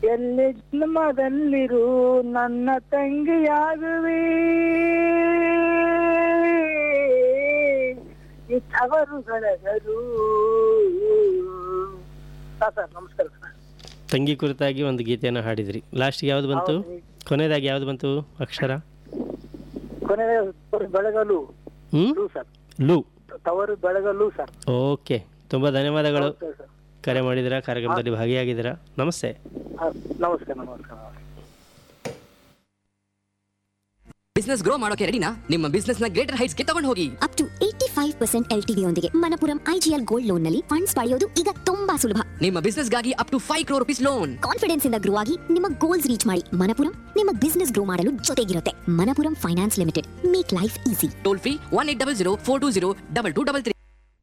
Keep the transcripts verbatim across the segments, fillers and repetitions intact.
ಎಲ್ಲಿ ಜನ್ಮದಲ್ಲಿರು ನನ್ನ ತಂಗಿಯಾಗುವೆ ಈ ತವರು ಬೆಳೆದರು. ಸರ್ ನಮಸ್ಕಾರ ಸರ್. ತಂಗಿ ಕುರಿತಾಗಿ ಒಂದು ಗೀತೆಯನ್ನು ಹಾಡಿದ್ರಿ. ಲಾಸ್ಟ್ಗೆ ಯಾವ್ದು ಬಂತು? ಕೊನೆಯದಾಗಿ ಯಾವ್ದು ಬಂತು ಅಕ್ಷರ? ಕೊನೆಯ ಬೆಳಗಲು ಸರ್. ಲು ತವರು ಬೆಳಗಲು ಸರ್. ಓಕೆ, ತುಂಬ ಧನ್ಯವಾದಗಳು. ಕರೆ ಮಾಡಿದಿರಾ, ಕಾರ್ಯಕ್ರಮದಲ್ಲಿ ಭಾಗಿಯಾಗಿದ್ದೀರಾ. ನಮಸ್ತೆ. ನಮಸ್ಕಾರ ನಮಸ್ಕಾರ. ಬಿಸ್ನೆಸ್ ಗ್ರೋ ಮಾಡೋಕೆ ರೆಡಿನಾ? ನಿಮ್ಮ ಬಿಸ್ನೆಸ್ ನ ಗ್ರೇಟರ್ ಹೈಟ್ಸ್ ಗೆ ತಗೊಂಡು ಹೋಗಿ. Up to eighty five percent L T D ಯೊಂದಿಗೆ ಮಣಪುರಂ ಐಜಿಎಲ್ ಗೋಲ್ಡ್ ಲೋನ್ ನಲ್ಲಿ ಫಂಡ್ಸ್ ಪಡೆಯೋದು ಈಗ ತುಂಬಾ ಸುಲಭ. ನಿಮ್ಮ ಬಿಸ್ನೆಸ್ ಗಾಗಿ up to five crore rupees loan. Confidence ಇಂದ ಗ್ರೋ ಆಗಿ ನಿಮ್ಮ ಗೋಲ್ಸ್ ರೀಚ್ ಮಾಡಿ. ಮಣಪುರಂ ನಿಮ್ಮ ಬಿಸ್ನೆಸ್ ಗ್ರೋ ಮಾಡಲು ಜೊತೆಗಿರುತ್ತೆ. Manappuram finance limited, make life easy. Toll free one eight double zero four two zero double two double three.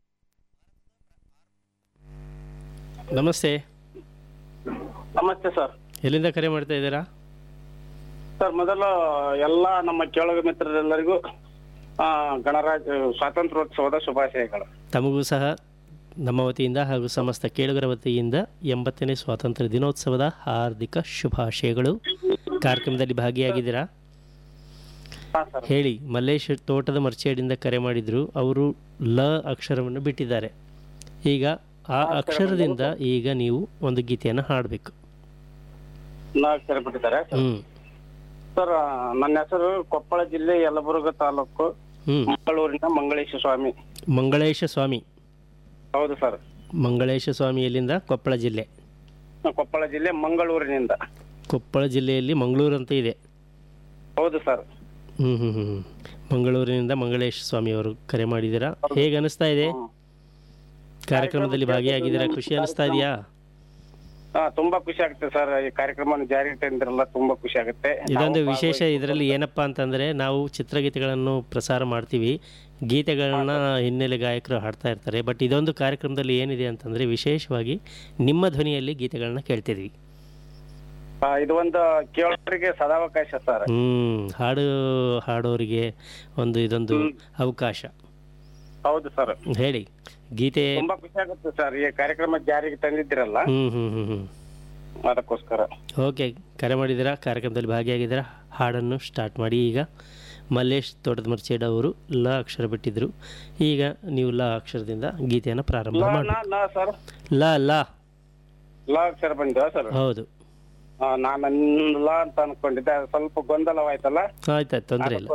ನಮಸ್ತೆ. ನಮಸ್ತೆ sir. ಎಲ್ಲಿಂದ ಕರೆ ಮಾಡ್ತಾ ಇದ್ದೀರಾ ಸರ್? ಮೊದಲು ಎಲ್ಲ ನಮ್ಮ ಕೇಳುಗ ಮಿತ್ರರೆಲ್ಲರಿಗೂ ಗಣರಾಜ ಸ್ವಾತಂತ್ರ್ಯೋತ್ಸವದ ಶುಭಾಶಯಗಳು. ತಮಗೂ ಸಹ ನಮ್ಮ ವತಿಯಿಂದ ಹಾಗೂ ಸಮಸ್ತ ಕೇಳುಗರ ವತಿಯಿಂದ ಎಂಬತ್ತನೇ ಸ್ವಾತಂತ್ರ್ಯ ದಿನೋತ್ಸವದ ಹಾರ್ದಿಕ ಶುಭಾಶಯಗಳು. ಕಾರ್ಯಕ್ರಮದಲ್ಲಿ ಭಾಗಿಯಾಗಿದ್ದೀರಾ? ಹೇಳಿ. ಮಲ್ಲೇಶ್ ತೋಟದ ಮರ್ಚೇಡಿಂದ ಕರೆ ಮಾಡಿದ್ರು. ಅವರು ಲ ಅಕ್ಷರವನ್ನು ಬಿಟ್ಟಿದ್ದಾರೆ. ಈಗ ಆ ಅಕ್ಷರದಿಂದ ಈಗ ನೀವು ಒಂದು ಗೀತೆಯನ್ನು ಹಾಡಬೇಕು. ಅಕ್ಷರ ಬಿಟ್ಟಿದ್ದಾರೆ ಹ್ಮ್ ಸರ್. ನನ್ನ ಹೆಸರು ಕೊಪ್ಪಳ ಜಿಲ್ಲೆ ಯಲಬುರ್ಗ ತಾಲೂಕು ಮಂಗಳೂರಿನ ಮಂಗಳೇಶ ಸ್ವಾಮಿ. ಮಂಗಳೇಶ ಸ್ವಾಮಿ. ಹೌದು ಸರ್. ಮಂಗಳೇಶ ಸ್ವಾಮಿ ಎಲ್ಲಿಂದ? ಕೊಪ್ಪಳ ಜಿಲ್ಲೆ. ಕೊಪ್ಪಳ ಜಿಲ್ಲೆ ಮಂಗಳೂರಿನಿಂದ. ಕೊಪ್ಪಳ ಜಿಲ್ಲೆಯಲ್ಲಿ ಮಂಗಳೂರು ಅಂತ ಇದೆ. ಹೌದು ಸರ್. ಹ್ಮ್ ಹ್ಮ್ ಹ್ಮ್ ಮಂಗಳೂರಿನಿಂದ ಮಂಗಳೇಶ ಸ್ವಾಮಿ ಅವರು ಕರೆ ಮಾಡಿದ್ದೀರಾ. ಹೇಗೆ ಅನಿಸ್ತಾ ಇದೆ? ಕಾರ್ಯಕ್ರಮದಲ್ಲಿ ಭಾಗಿಯಾಗಿದ್ದೀರಾ? ಖುಷಿ ಅನಿಸ್ತಾ ಇದೆಯಾ? ಹಾ, ತುಂಬಾ ಖುಷಿ ಆಗುತ್ತೆ ಸರ್. ಈ ಕಾರ್ಯಕ್ರಮವನ್ನು ಜಾರಿಗೆ ತಂದಿರಲ್ಲ, ತುಂಬಾ ಖುಷಿ ಆಗುತ್ತೆ. ಇದೊಂದು ವಿಶೇಷ ಇದರಲ್ಲಿ ಏನಪ್ಪಾ ಅಂತಂದ್ರೆ, ನಾವು ಚಿತ್ರಗೀತೆಗಳನ್ನು ಪ್ರಸಾರ ಮಾಡ್ತೀವಿ, ಗೀತೆಗಳನ್ನ ಹಿನ್ನೆಲೆ ಗಾಯಕರು ಹಾಡ್ತಾ ಇರ್ತಾರೆ. ಬಟ್ ಇದೊಂದು ಕಾರ್ಯಕ್ರಮದಲ್ಲಿ ಏನಿದೆ ಅಂತಂದ್ರೆ, ವಿಶೇಷವಾಗಿ ನಿಮ್ಮ ಧ್ವನಿಯಲ್ಲಿ ಗೀತೆಗಳನ್ನ ಕೇಳ್ತಿದ್ವಿ. ಇದು ಒಂದು ಕೇಳೋರಿಗೆ ಸದಾವಕಾಶ ಸರ್. ಹ್ಮ್ ಹಾಡು ಹಾಡೋರಿಗೆ ಒಂದು ಇದೊಂದು ಅವಕಾಶ. ಹೌದು ಸರ್. ಹೇಳಿ. ಗೀತೆ ತುಂಬಾ ಖುಷಿ ಆಗುತ್ತೆ ಸರ್, ಈ ಕಾರ್ಯಕ್ರಮ ಜಾರಿಗೆ ತಂದಿದ್ದೀರಲ್ಲ, ಹ್ಮ್ ಹ್ಮ್ ಹ್ಮ್ ಹ್ಮ್ ಅದಕ್ಕೋಸ್ಕರ. ಓಕೆ, ಕರೆ ಮಾಡಿದ್ದೀರಾ, ಕಾರ್ಯಕ್ರಮದಲ್ಲಿ ಭಾಗಿಯಾಗಿದ್ದೀರಾ. ಹಾಡನ್ನು ಸ್ಟಾರ್ಟ್ ಮಾಡಿ. ಈಗ ಮಲ್ಲೇಶ್ ತೋಟದ ಮರ್ಚೇಡ್ ಅವರು ಲ ಅಕ್ಷರ ಬಿಟ್ಟಿದ್ರು. ಈಗ ನೀವು ಲ ಅಕ್ಷರದಿಂದ ಗೀತೆಯನ್ನು ಪ್ರಾರಂಭ ಮಾಡಿ. ಲ ಲ ಲ ಅಕ್ಷರ ಬಂದ ಸರ್? ಹೌದು. ನಾನು ಲ ಅಂತ ಅನ್ಕೊಂಡಿದ್ದೆ, ಸ್ವಲ್ಪ ಗೊಂದಲವಾಯ್ತಲ್ಲ. ಆಯ್ತಾಯ್ತು, ತೊಂದರೆ ಇಲ್ಲ.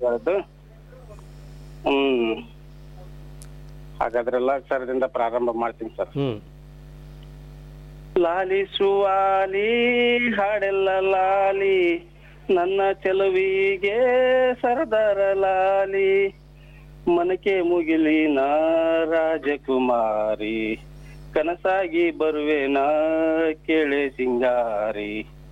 ಹ್ಮ್ ಹಾಗಾದ್ರೆ ಲ ಅಕ್ಷರದಿಂದ ಪ್ರಾರಂಭ ಮಾಡ್ತೀನಿ ಸರ್. ಹ್ಮ್ ಲಾಲಿಸುವಾಲಿ ಹಾಡೆಲ್ಲ ಲಾಲಿ, ನನ್ನ ಚೆಲುವಿಗೆ ಸರದಾರ ಲಾಲಿ, ಮನಕೆ ಮುಗಿಲಿನ ರಾಜಕುಮಾರಿ, ಕನಸಾಗಿ ಬರುವೆನ ಕೇಳೆ ಸಿಂಗಾರಿ.